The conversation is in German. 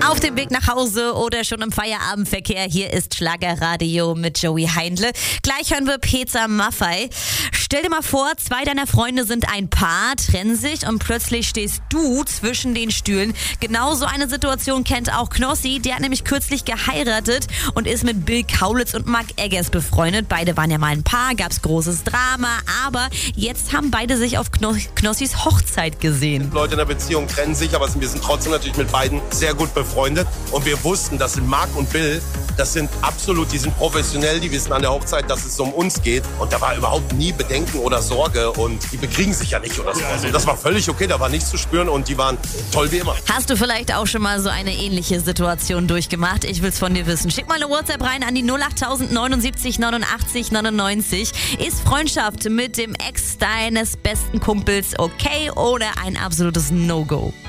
Auf dem Weg nach Hause oder schon im Feierabendverkehr, hier ist Schlagerradio mit Joey Heindle. Gleich hören wir Peter Maffay. Stell dir mal vor, 2 deiner Freunde sind ein Paar, trennen sich und plötzlich stehst du zwischen den Stühlen. Genau so eine Situation kennt auch Knossi. Der hat nämlich kürzlich geheiratet und ist mit Bill Kaulitz und Mark Eggers befreundet. Beide waren ja mal ein Paar, gab's großes Drama, aber jetzt haben beide sich auf Knossis Hochzeit gesehen. Leute in der Beziehung trennen sich, aber wir sind trotzdem natürlich mit beiden sehr gut befreundet. Und wir wussten, das sind Mark und Bill, das sind absolut, die sind professionell, die wissen an der Hochzeit, dass es um uns geht. Und da war überhaupt nie Bedenken oder Sorge und die bekriegen sich ja nicht oder so. Also das war völlig okay, da war nichts zu spüren und die waren toll wie immer. Hast du vielleicht auch schon mal so eine ähnliche Situation durchgemacht? Ich will's von dir wissen. Schick mal eine WhatsApp rein an die 08000 79 89 99. Ist Freundschaft mit dem Ex deines besten Kumpels okay oder ein absolutes No-Go?